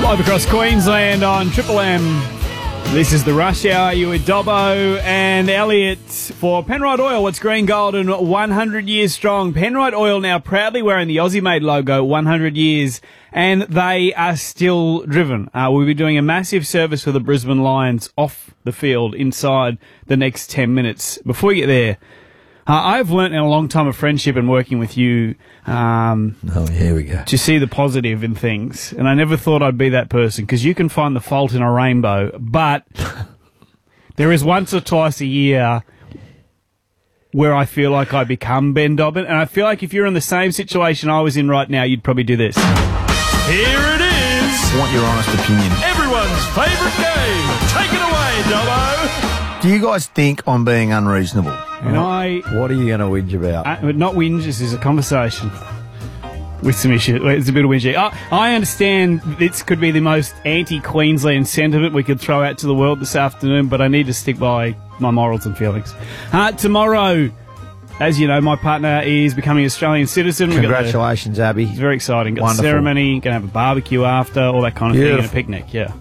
Live across Queensland on Triple M. This is the Rush Hour. You with Dobbo and Elliot for Penrite Oil. What's green, gold and 100 years strong. Penrite Oil now proudly wearing the Aussie Made logo, 100 years, and they are still driven. We'll be doing a massive service for the Brisbane Lions off the field inside the next 10 minutes. Before we get there, I've learnt in a long time of friendship and working with you here we go. to see the positive in things. And I never thought I'd be that person, because you can find the fault in a rainbow, but there is once or twice a year where I feel like I become Ben Dobbin, and I feel like if you're in the same situation I was in right now, you'd probably do this. Here it is! I want your honest opinion. Everyone's favourite game! Take it away, Dobbo! Do you guys think I'm being unreasonable? And What are you going to whinge about? but not whinge, this is a conversation with some issues. It's a bit of whinging. I understand this could be the most anti-Queensland sentiment we could throw out to the world this afternoon, but I need to stick by my morals and feelings. Tomorrow, as you know, my partner is becoming an Australian citizen. Congratulations, Abby. It's very exciting. Got Wonderful. the ceremony, going to have a barbecue after, all that kind of thing, and a picnic, yeah.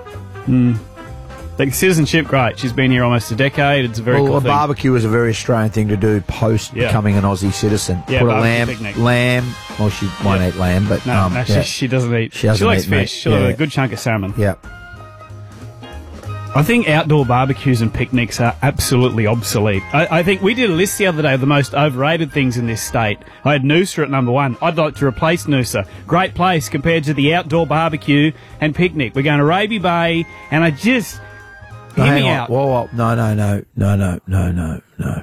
The citizenship, great. She's been here almost a decade. It's a very cool a thing. barbecue is a very Australian thing to do post becoming an Aussie citizen. Yeah, Put a barbecue picnic. lamb. Well, she won't eat lamb, but No, she doesn't eat. She doesn't likes eat meat. fish. She'll have a good chunk of salmon. Yeah. I think outdoor barbecues and picnics are absolutely obsolete. I think we did a list the other day of the most overrated things in this state. I had Noosa at number 1. I'd like to replace Noosa. Great place compared to the outdoor barbecue and picnic. We're going to Raby Bay, and I just... Hear me out. Whoa. No.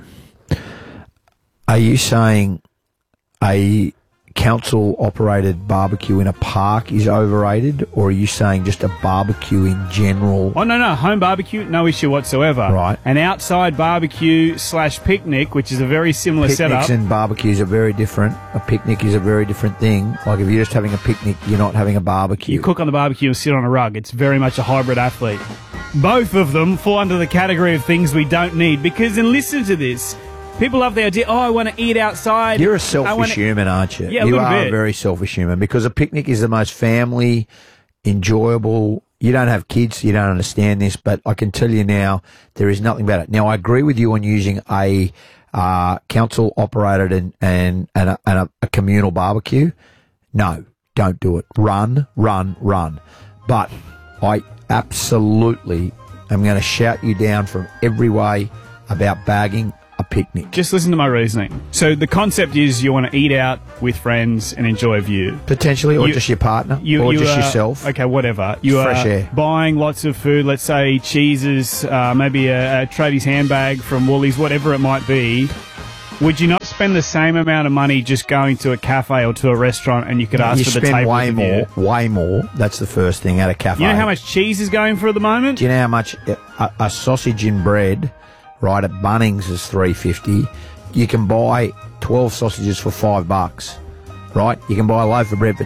Are you saying a council-operated barbecue in a park is overrated, or are you saying just a barbecue in general? Oh, no. Home barbecue, no issue whatsoever. Right. An outside barbecue / picnic, which is a very similar setup. Picnics and barbecues are very different. A picnic is a very different thing. Like, if you're just having a picnic, you're not having a barbecue. You cook on the barbecue and sit on a rug. It's very much a hybrid athlete. Both of them fall under the category of things we don't need, because, and listen to this, people love the idea, I want to eat outside. You're a selfish human, aren't you? Yeah, you a little are bit. a very selfish human, because a picnic is the most family, enjoyable. You don't have kids, so you don't understand this, but I can tell you now, there is nothing about it. Now, I agree with you on using a council-operated and a communal barbecue. No, don't do it. Run. But I absolutely am going to shout you down from every way about bagging a picnic. Just listen to my reasoning. So the concept is you want to eat out with friends and enjoy a view. Potentially, or just your partner, or just yourself. Okay, whatever. You Fresh are air. buying lots of food, let's say cheeses, maybe a tradies handbag from Woolies, whatever it might be. Would you not spend the same amount of money just going to a cafe or to a restaurant, and you could ask for the table? You spend way more. That's the first thing at a cafe. You know how much cheese is going for at the moment? Do you know how much a sausage in bread, right, at Bunnings is $3.50. You can buy 12 sausages for $5, right? You can buy a loaf of bread for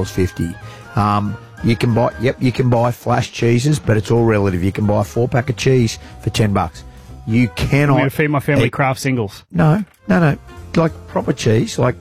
$2.50. You can buy flash cheeses, but it's all relative. You can buy a 4-pack of cheese for $10. You cannot... I'm going to feed my family Kraft singles. No. Like proper cheese, but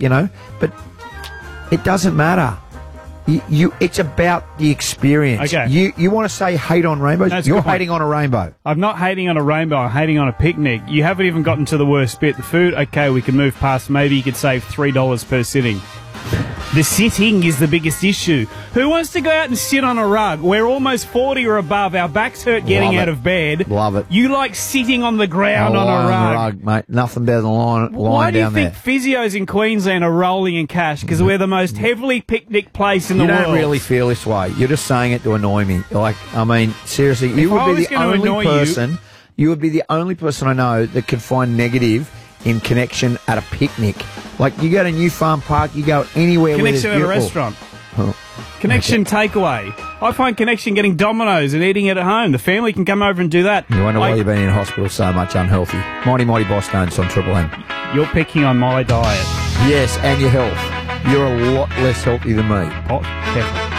it doesn't matter. It's about the experience. Okay. You want to say hate on rainbows? That's a You're good point. hating on a rainbow. I'm not hating on a rainbow, I'm hating on a picnic. You haven't even gotten to the worst bit. The food, okay, we can move past. Maybe you could save $3 per sitting. The sitting is the biggest issue. Who wants to go out and sit on a rug? We're almost 40 or above. Our backs hurt getting out of bed. Love it. You like sitting on the ground on a rug. Mate. Nothing better than lying Why do you down think there. physios in Queensland are rolling in cash? Because we're the most heavily picnic place in the You world. don't really feel this way. You're just saying it to annoy me. Seriously, you would be the only person. You would be the only person I know that could find negative in connection at a picnic. Like, you go to New Farm Park, you go anywhere where Connection at a restaurant. Connection takeaway. I find connection getting Dominoes and eating it at home. The family can come over and do that. You wonder why you've been in hospital so much unhealthy. Mighty Boss Stones on Triple M. You're picking on my diet. Yes, and your health. You're a lot less healthy than me. Oh, careful.